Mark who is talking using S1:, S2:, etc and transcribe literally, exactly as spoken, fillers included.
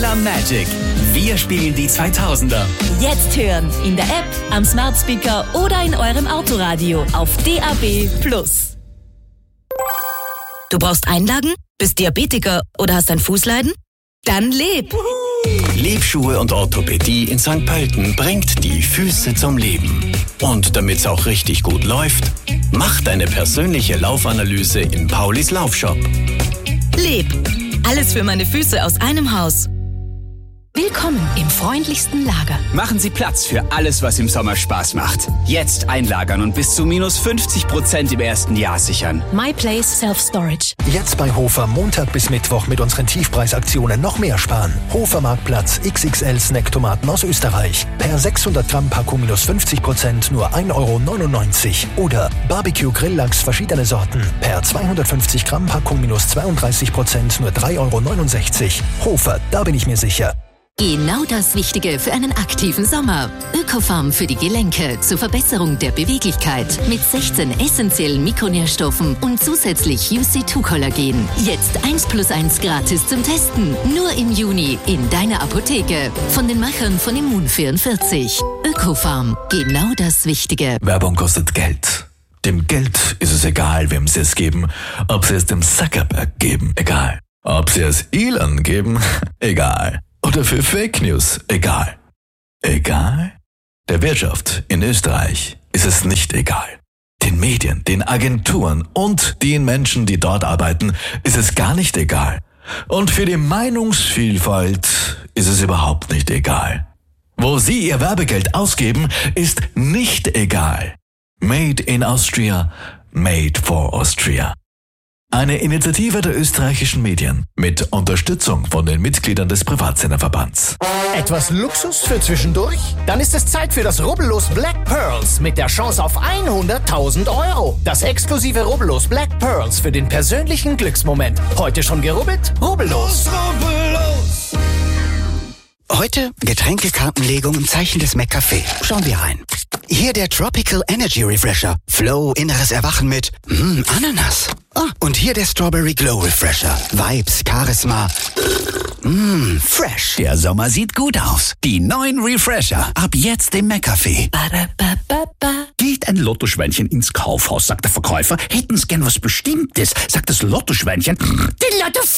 S1: Mella Magic. Wir spielen die zweitausender.
S2: Jetzt hören in der App, am Smart Speaker oder in eurem Autoradio auf D A B plus. Du brauchst Einlagen? Bist Diabetiker oder hast ein Fußleiden? Dann leb!
S3: Lebschuhe und Orthopädie in Sankt Pölten bringt die Füße zum Leben. Und damit's auch richtig gut läuft, mach deine persönliche Laufanalyse in Paulis Laufshop.
S2: Leb! Alles für meine Füße aus einem Haus.
S4: Willkommen im freundlichsten Lager.
S5: Machen Sie Platz für alles, was im Sommer Spaß macht. Jetzt einlagern und bis zu minus fünfzig Prozent im ersten Jahr sichern.
S4: My Place Self Storage.
S6: Jetzt bei Hofer Montag bis Mittwoch mit unseren Tiefpreisaktionen noch mehr sparen. Hofer Marktplatz X X L Snacktomaten aus Österreich. Per sechshundert Gramm Packung minus fünfzig Prozent nur ein Euro neunundneunzig. Oder Barbecue Grilllachs verschiedene Sorten. Per zweihundertfünfzig Gramm Packung minus zweiunddreißig Prozent nur drei Euro neunundsechzig. Hofer, da bin ich mir sicher.
S4: Genau das Wichtige für einen aktiven Sommer. Ökofarm für die Gelenke zur Verbesserung der Beweglichkeit mit sechzehn essentiellen Mikronährstoffen und zusätzlich U C zwei Kollagen. Jetzt eins plus eins gratis zum Testen. Nur im Juni in deiner Apotheke. Von den Machern von Immun vierundvierzig. Ökofarm. Genau das Wichtige.
S7: Werbung kostet Geld. Dem Geld ist es egal, wem sie es geben. Ob sie es dem Zuckerberg geben, egal. Ob sie es Elon geben, egal. Oder für Fake News, egal. Egal? Der Wirtschaft in Österreich ist es nicht egal. Den Medien, den Agenturen und den Menschen, die dort arbeiten, ist es gar nicht egal. Und für die Meinungsvielfalt ist es überhaupt nicht egal. Wo sie ihr Werbegeld ausgeben, ist nicht egal. Made in Austria, made for Austria. Eine Initiative der österreichischen Medien mit Unterstützung von den Mitgliedern des Privatsenderverbands.
S8: Etwas Luxus für zwischendurch? Dann ist es Zeit für das Rubbellos Black Pearls mit der Chance auf hunderttausend Euro. Das exklusive Rubbellos Black Pearls für den persönlichen Glücksmoment. Heute schon gerubbelt? Rubbellos. Rubbellos.
S9: Heute Getränkekartenlegung im Zeichen des McCafé. Schauen wir rein. Hier der Tropical Energy Refresher. Flow, inneres Erwachen mit mm, Ananas. Ah, und hier der Strawberry Glow Refresher. Vibes, Charisma. Mmm, fresh.
S10: Der Sommer sieht gut aus. Die neuen Refresher. Ab jetzt im McCafé. Geht ein Lottoschweinchen ins Kaufhaus, sagt der Verkäufer. Hätten's gern was Bestimmtes, sagt das Lottoschweinchen. Die Lotto